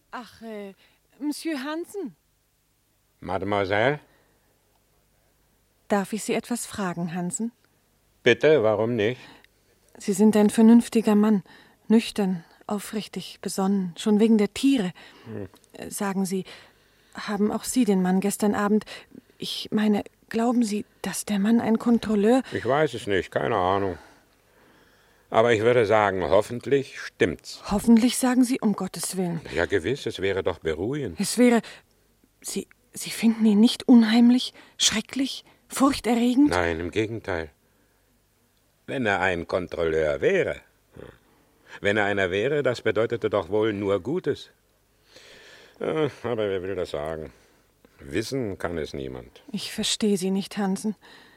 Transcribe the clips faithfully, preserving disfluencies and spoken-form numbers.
Ach, äh, Monsieur Hansen. Mademoiselle? Darf ich Sie etwas fragen, Hansen? Bitte, warum nicht? Sie sind ein vernünftiger Mann, nüchtern, aufrichtig, besonnen, schon wegen der Tiere. Hm. Sagen Sie, haben auch Sie den Mann gestern Abend... Ich meine, glauben Sie, dass der Mann ein Kontrolleur... Ich weiß es nicht, keine Ahnung. Aber ich würde sagen, hoffentlich stimmt's. Hoffentlich, sagen Sie, um Gottes Willen. Ja, gewiss, es wäre doch beruhigend. Es wäre... Sie, Sie finden ihn nicht unheimlich, schrecklich, furchterregend? Nein, im Gegenteil. Wenn er ein Kontrolleur wäre. Wenn er einer wäre, das bedeutete doch wohl nur Gutes. Ja, aber wer will das sagen? Wissen kann es niemand. Ich verstehe Sie nicht, Hansen.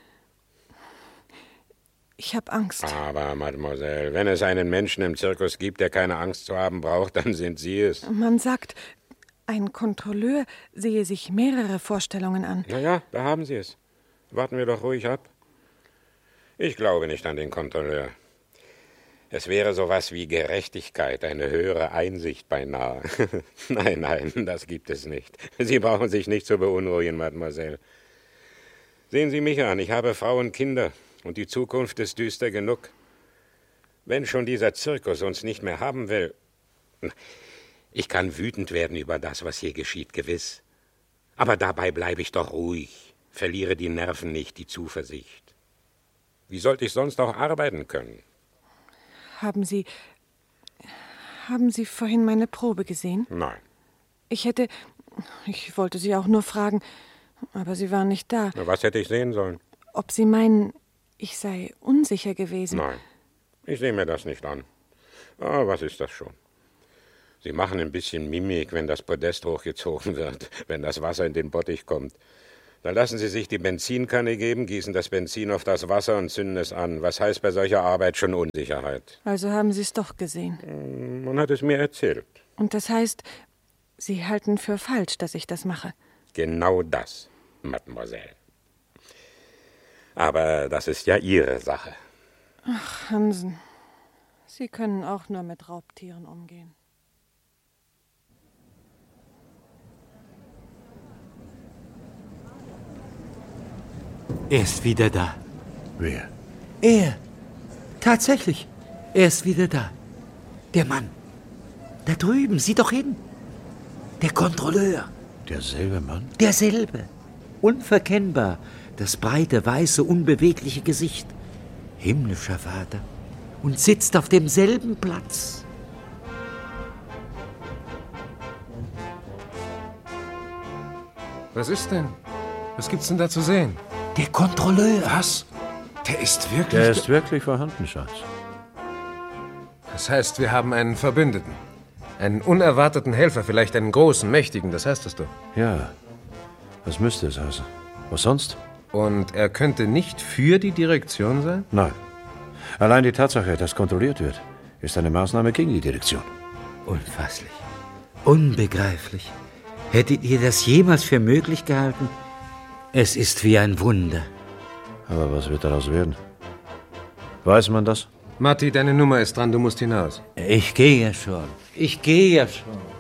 Ich habe Angst. Aber, Mademoiselle, wenn es einen Menschen im Zirkus gibt, der keine Angst zu haben braucht, dann sind Sie es. Man sagt, ein Kontrolleur sehe sich mehrere Vorstellungen an. Na ja, da haben Sie es. Warten wir doch ruhig ab. Ich glaube nicht an den Kontrolleur. Es wäre sowas wie Gerechtigkeit, eine höhere Einsicht beinahe. Nein, nein, das gibt es nicht. Sie brauchen sich nicht zu beunruhigen, Mademoiselle. Sehen Sie mich an, ich habe Frau und Kinder und die Zukunft ist düster genug. Wenn schon dieser Zirkus uns nicht mehr haben will... Ich kann wütend werden über das, was hier geschieht, gewiss. Aber dabei bleibe ich doch ruhig, verliere die Nerven nicht, die Zuversicht. Wie sollte ich sonst auch arbeiten können? Haben Sie... Haben Sie vorhin meine Probe gesehen? Nein. Ich hätte... Ich wollte Sie auch nur fragen, aber Sie waren nicht da. Na, was hätte ich sehen sollen? Ob Sie meinen, ich sei unsicher gewesen? Nein, ich sehe mir das nicht an. Ah, was ist das schon? Sie machen ein bisschen Mimik, wenn das Podest hochgezogen wird, wenn das Wasser in den Bottich kommt. Dann lassen Sie sich die Benzinkanne geben, gießen das Benzin auf das Wasser und zünden es an. Was heißt bei solcher Arbeit schon Unsicherheit? Also haben Sie es doch gesehen. Man hat es mir erzählt. Und das heißt, Sie halten für falsch, dass ich das mache? Genau das, Mademoiselle. Aber das ist ja Ihre Sache. Ach, Hansen, Sie können auch nur mit Raubtieren umgehen. Er ist wieder da. Wer? Er. Tatsächlich. Er ist wieder da. Der Mann. Da drüben, sieh doch hin. Der Kontrolleur. Derselbe Mann? Derselbe. Unverkennbar. Das breite, weiße, unbewegliche Gesicht. Himmlischer Vater. Und sitzt auf demselben Platz. Was ist denn? Was gibt's denn da zu sehen? Der Kontrolleur. Was? Der ist wirklich... Der ist wirklich vorhanden, Schatz. Das heißt, wir haben einen Verbündeten. Einen unerwarteten Helfer, vielleicht einen großen, mächtigen, das heißt es doch. Ja, was müsste es heißen? Was sonst? Und er könnte nicht für die Direktion sein? Nein. Allein die Tatsache, dass kontrolliert wird, ist eine Maßnahme gegen die Direktion. Unfasslich. Unbegreiflich. Hättet ihr das jemals für möglich gehalten? Es ist wie ein Wunder. Aber was wird daraus werden? Weiß man das? Matti, deine Nummer ist dran, du musst hinaus. Ich gehe ja schon. Ich gehe ja schon.